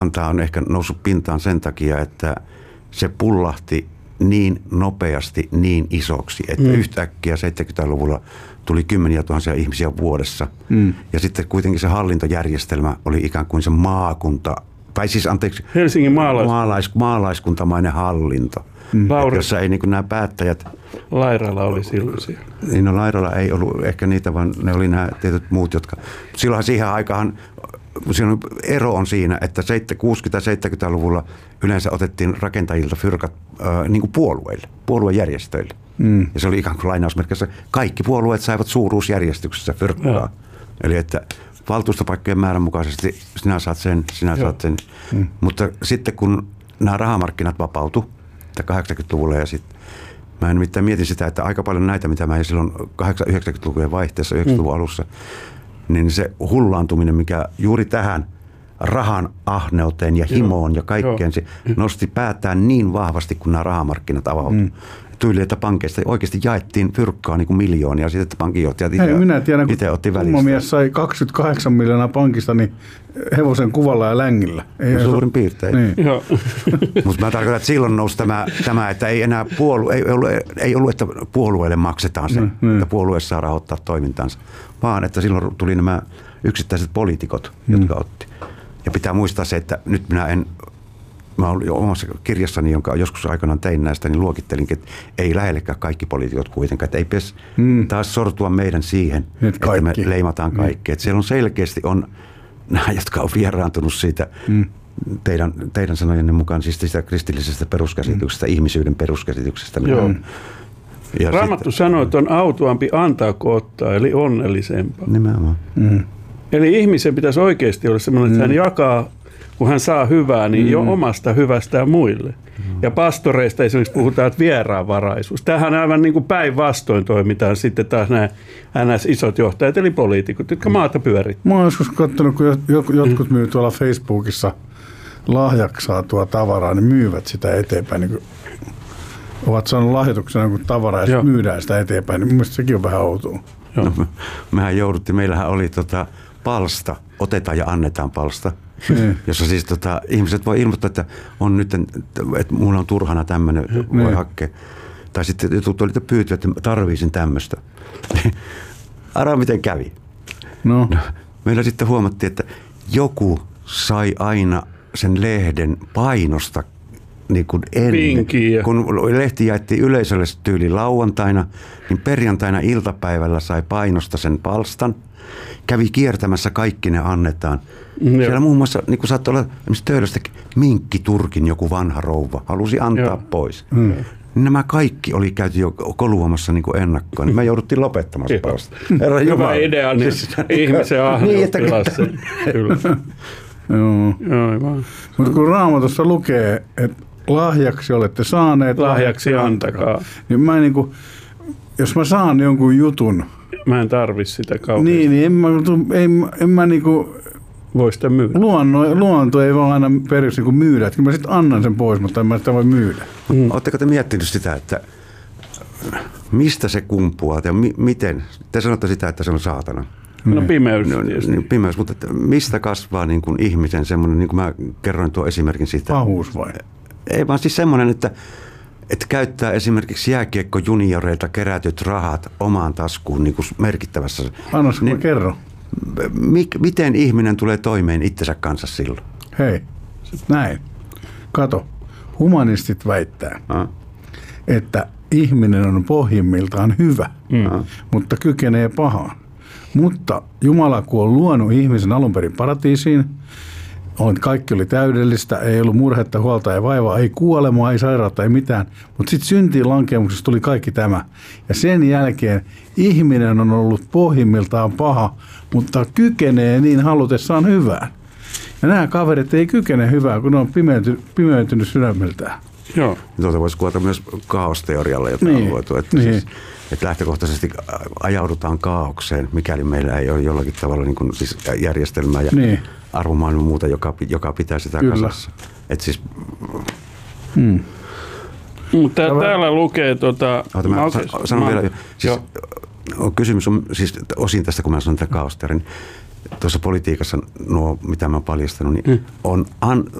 Tämä on ehkä noussut pintaan sen takia, että se pullahti niin nopeasti niin isoksi, että yhtäkkiä 70-luvulla tuli kymmeniä tuhansia ihmisiä vuodessa. Ja sitten kuitenkin se hallintojärjestelmä oli ikään kuin se maakunta, tai siis anteeksi, Helsingin maalaiskuntamainen hallinto, jossa ei niin kuin nämä päättäjät... Lairala oli silloin siellä. Niin no Lairala ei ollut ehkä niitä, vaan ne oli nämä tietyt muut, jotka... Silloin siihen aikaan, siinä ero on siinä, että 60-70-luvulla yleensä otettiin rakentajilta fyrkat niin kuin puolueille, puoluejärjestöille. Ja se oli ikään kuin lainausmerkissä. Kaikki puolueet saivat suuruusjärjestyksessä fyrkkaa. Eli että valtuustopaikkojen määrän mukaisesti sinä saat sen. Mutta sitten kun nämä rahamarkkinat vapautui 80-luvulla ja sitten mä nimittäin mietin sitä, että aika paljon näitä, mitä mä silloin 80-90-lukujen vaihteessa, 90-luvun alussa, niin se hullaantuminen, mikä juuri tähän rahan ahneuteen ja himoon ja kaikkeen, se nosti päätään niin vahvasti, kun nämä rahamarkkinat avautuivat. Tyyli, että pankeista oikeasti jaettiin fyrkkaa niin kuin miljoonia, ja sitten että pankinjohtajat itse otti välistä. Kun mies sai 28 miljoonaa pankista, niin hevosen kuvalla ja längillä. Suurin piirtein. Niin. Mutta mä tarkoitan, että silloin nousi tämä että ei enää ei ollut, että puolueelle maksetaan se, että puolue saa rahoittaa toimintansa, vaan että silloin tuli nämä yksittäiset poliitikot, jotka otti. Ja pitää muistaa se, että nyt mä olin jo omassa kirjassani, jonka joskus aikanaan tein näistä, niin luokittelinkin, että ei lähellekään kaikki poliitikot kuitenkaan. Että ei pitäisi taas sortua meidän siihen, että me leimataan kaikki. Että siellä on selkeästi nämä, jotka on vieraantunut siitä teidän sanojenne mukaan, siis sitä kristillisestä peruskäsityksestä, ihmisyyden peruskäsityksestä. Raamattu sanoo, että on autuampi antaa kuin ottaa, eli onnellisempaa. Nimenomaan. Eli ihmisen pitäisi oikeasti olla sellainen, että hän jakaa, kun hän saa hyvää, niin jo omasta hyvästään muille. Ja pastoreista esimerkiksi puhutaan, että vieraanvaraisuus. Tämähän aivan niin kuin päinvastoin toimitaan sitten taas nämä NS-isot johtajat, eli poliitikot, jotka maata pyörittävät. Mä oon joskus katsonut, kun jotkut myy tuolla Facebookissa lahjaksi saatua tavaraa, niin myyvät sitä eteenpäin. Niin ovat saaneet lahjoituksena jonkun tavaraa ja myydään sitä eteenpäin. Niin mun mielestä sekin on vähän outoa. No, meillähän oli palsta, otetaan ja annetaan palsta. Jossa siis ihmiset voi ilmoittaa, että on nyt, että mulla on turhana tämmöinen, voi hakea. Tai sitten jotkut oli pyytyä, että tarviisin tämmöistä. Arvaa miten kävi. No. Meillä sitten huomattiin, että joku sai aina sen lehden painosta niin kuin ennen. Pinkiä. Kun lehti jaettiin yleisölle tyyli lauantaina, niin perjantaina iltapäivällä sai painosta sen palstan. Kävi kiertämässä, kaikki ne annetaan. Siellä muun muassa, niin kuin saattoi olla esimerkiksi Töölöstäkin, Minkki-Turkin joku vanha rouva halusi antaa pois. Nämä kaikki oli käyty jo koluamassa niin kuin ennakkoon. Niin me jouduttiin lopettamaan se palsta. Hyvä idea, niin ihmisen ahneus pilasi sen. Mutta kun Raamatussa lukee, että lahjaksi olette saaneet, lahjaksi antakaa. Niin mä niin kuin, jos mä saan jonkun jutun, mä en tarvitse sitä kauheasti. Niin en mä niinku... Voi sitä myydä. Luonto ei vaan aina periaatteessa niin myydä. Että mä sitten annan sen pois, mutta en mä sitä voi myydä. Oletteko te miettinyt sitä, että mistä se kumpuaa? Ja miten? Te sanotte sitä, että se on saatana. No pimeys. Pimeys, mutta että mistä kasvaa niin kuin ihmisen semmoinen, niin kuin mä kerroin tuon esimerkin siitä. Pahuus vai? Ei vaan siis semmoinen, että käyttää esimerkiksi jääkiekko-junioreilta kerätyt rahat omaan taskuun niin kuin merkittävässä. Annoisiko mä kerro? Miten ihminen tulee toimeen itsensä kanssa silloin? Hei, näin. Kato, humanistit väittää, että ihminen on pohjimmiltaan hyvä, mutta kykenee pahaan. Mutta Jumala, kun on luonut ihmisen alun perin paratiisiin, kaikki oli täydellistä, ei ollut murhetta, huolta, ei vaivaa, ei kuolemaa, ei sairautta, ei mitään. Mutta sitten syntiin lankemuksessa tuli kaikki tämä. Ja sen jälkeen ihminen on ollut pohjimmiltaan paha, mutta kykenee niin halutessaan hyvään. Ja nämä kaverit ei kykene hyvään, kun ne on pimeytynyt sydämeltään. Joo. Tuota voisi kuvata myös kaosteorialle, jota on luotu. Että lähtökohtaisesti ajaudutaan kaaukseen, mikäli meillä ei ole jollakin tavalla niin kuin siis järjestelmää ja arvomaailma muuta, joka pitää sitä kasassa. Että siis... Mutta täällä lukee... Sanon vielä, siis, kysymys on siis osin tästä, kun mä sanon tätä kaosteoria, niin tuossa politiikassa nuo, mitä mä oon paljastanut, niin on